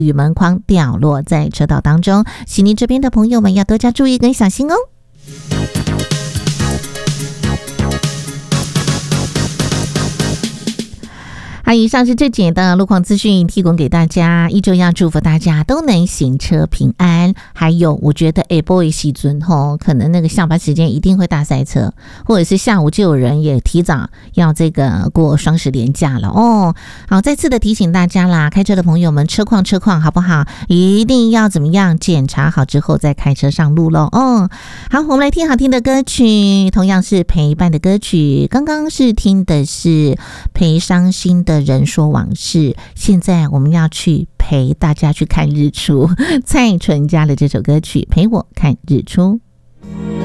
雨门框掉落在车道当中，悉尼这边的朋友们要多加注意跟小心哦。好，以上是这节的路况资讯提供给大家，依旧要祝福大家都能行车平安。还有我觉得boy 时阵可能那个下班时间一定会大塞车，或者是下午就有人也提早要这个过双十连假了哦。好，再次的提醒大家啦，开车的朋友们车况好不好，一定要怎么样检查好之后再开车上路咯哦。好，我们来听好听的歌曲，同样是陪伴的歌曲，刚刚是听的是陪伤心的人说往事，现在我们要去陪大家去看日出，蔡淳佳的这首歌曲《陪我看日出》。